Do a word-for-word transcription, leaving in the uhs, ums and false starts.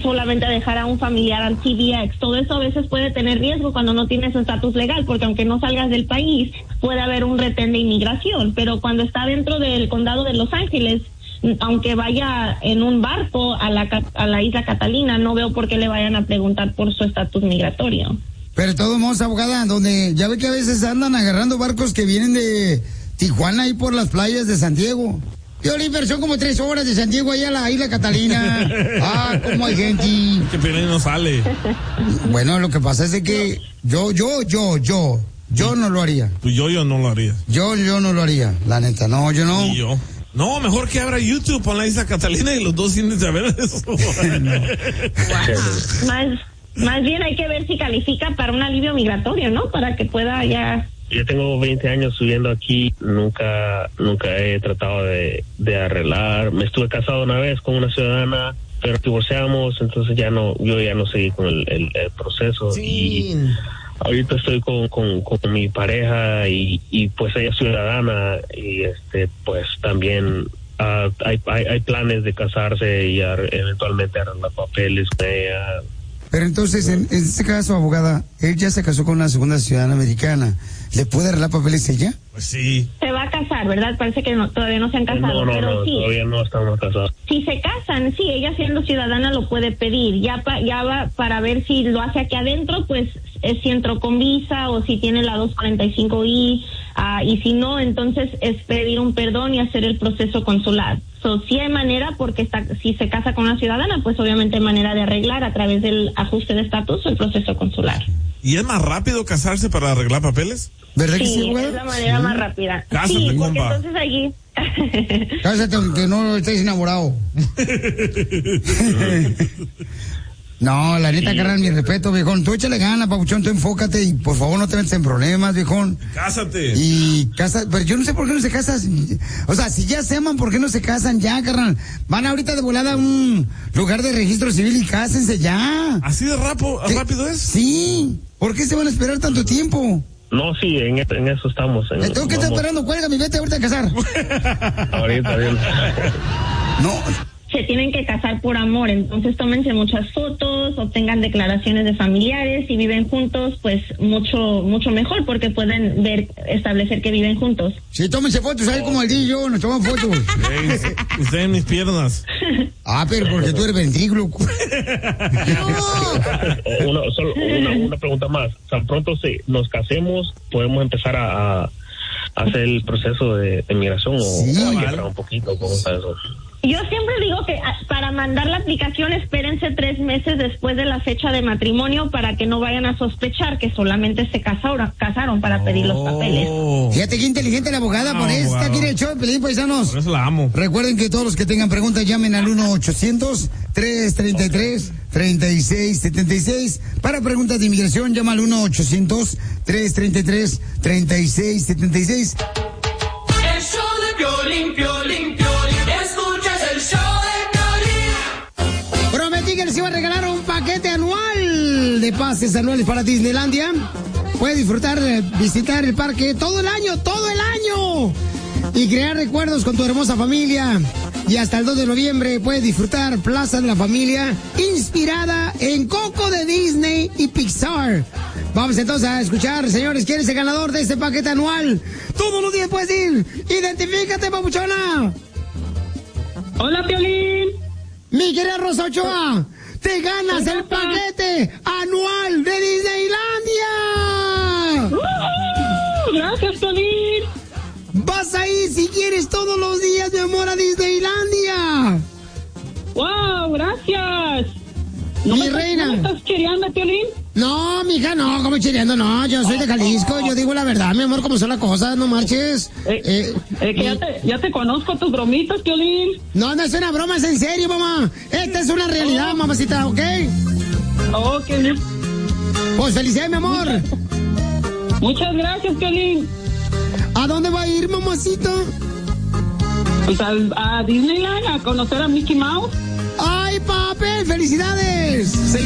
solamente a dejar a un familiar al C B X. Todo eso a veces puede tener riesgo cuando no tienes estatus legal, porque aunque no salgas del país, puede haber un retén de inmigración, pero cuando está dentro del condado de Los Ángeles, aunque vaya en un barco a la, a la isla Catalina, no veo por qué le vayan a preguntar por su estatus migratorio. Pero de todos modos, abogada, donde ya ve que a veces andan agarrando barcos que vienen de Tijuana y por las playas de San Diego. Piolín, son como tres horas de San Diego allá a la isla Catalina. Ah, cómo hay gente. Que Piolín no sale. Bueno, lo que pasa es de que yo, yo, yo, yo, yo no lo haría. Tú yo, yo no lo haría. Yo, yo no lo haría, la neta, no, yo no. Y yo. No, mejor que abra YouTube con la isla Catalina y los dos sin saber eso. No. Más, más bien hay que ver si califica para un alivio migratorio, ¿no? Para que pueda ya... Yo tengo veinte años viviendo aquí, nunca nunca he tratado de, de arreglar. Me estuve casado una vez con una ciudadana, pero divorciamos, entonces ya no, yo ya no seguí con el, el, el proceso. Sí. Y ahorita estoy con, con, con mi pareja y, y pues ella es ciudadana y este pues también uh, hay, hay hay planes de casarse y ar, eventualmente arreglar papeles con ella. Pero entonces, en, en este caso, abogada, él ya se casó con una segunda ciudadana americana. ¿Le puede arreglar papeles ella? Pues sí. Se va a casar, ¿verdad? Parece que no, todavía no se han casado. No, no, pero no, sí. Todavía no estamos casados. Si se casan, sí, ella siendo ciudadana lo puede pedir. Ya pa, ya va para ver si lo hace aquí adentro, pues es si entró con visa o si tiene la dos cuarenta y cinco I, uh, y si no, entonces es pedir un perdón y hacer el proceso consular. So, sí hay manera, porque está, si se casa con una ciudadana, pues obviamente hay manera de arreglar a través del ajuste de estatus o el proceso consular. ¿Y es más rápido casarse para arreglar papeles? ¿Verdad que sí, sí, es la manera sí. más rápida. Cásate, sí, porque compa. entonces allí... Cásate, que no estés enamorado. No, la neta, sí. Carnal, mi respeto, viejón. Tú échale ganas, papuchón, tú enfócate y por favor no te metas en problemas, viejón. Cásate. Y casa, pero yo no sé por qué no se casan. O sea, si ya se aman, ¿por qué no se casan ya, carnal? Van ahorita de volada a un lugar de registro civil y cásense ya. ¿Así de rapo, rápido es? Sí. ¿Por qué se van a esperar tanto tiempo? No, sí, en, en eso estamos. En, ¿Te tengo que estar esperando? Cuélgame, vete ahorita a casar. Ahorita, bien. No. Se tienen que casar por amor, entonces tómense muchas fotos, obtengan declaraciones de familiares, si viven juntos, pues mucho mucho mejor, porque pueden ver, establecer que viven juntos. Sí, tómense fotos, ahí como el día y yo, nos toman fotos. Usted en mis piernas. Ah, pero porque tú eres ventrículo. una, solo una, una pregunta más, tan pronto si nos casemos, podemos empezar a, a hacer el proceso de, de migración, sí, o hay que esperar un poquito, ¿cómo está eso? Yo siempre digo que para mandar la aplicación espérense tres meses después de la fecha de matrimonio para que no vayan a sospechar que solamente se casaron, casaron para oh. pedir los papeles. Fíjate qué inteligente la abogada, no, por eso está aquí en el show de Pelín, paisanos. Por eso la amo. Recuerden que todos los que tengan preguntas llamen al uno ochocientos, tres treinta y tres, treinta y seis setenta y seis. Para preguntas de inmigración llama al uno ochocientos, tres treinta y tres, treinta y seis setenta y seis. El show de Piolín, Piolín, Piolín. Prometí que les iba a regalar un paquete anual de pases anuales para Disneylandia. Puedes disfrutar, visitar el parque todo el año, todo el año. Y crear recuerdos con tu hermosa familia. Y hasta el dos de noviembre puedes disfrutar Plaza de la Familia, inspirada en Coco de Disney y Pixar. Vamos entonces a escuchar, señores, ¿quién es el ganador de este paquete anual? Todos los días puedes ir. Identifícate, papuchona. Hola, Piolín. Mi querida Rosa Ochoa, te ganas el paquete anual de Disneylandia. Uh, gracias, Piolín. Vas a ir si quieres todos los días, mi amor, a Disneylandia. Wow, gracias. ¿No mi me reina. ¿No me estás chireando, Piolín? No, mija, no, como chireando, no, yo soy de Jalisco, yo digo la verdad, mi amor, como son las cosas, no marches. Eh, eh, eh, que y... ya, te, ya te conozco tus bromitas, Piolín. No, no es una broma, es en serio, mamá. Esta es una realidad, oh. mamacita, ¿ok? Ok. Pues felicidades, mi amor. Muchas, Muchas gracias, Piolín. ¿A dónde va a ir, mamacita? Pues a, a Disneyland, a conocer a Mickey Mouse. ¡Ay, papel! ¡Felicidades!